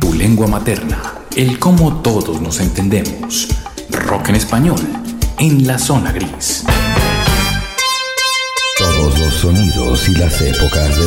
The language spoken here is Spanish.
tu lengua materna, el cómo todos nos entendemos. Rock en español, en la zona gris. Todos los sonidos y las épocas de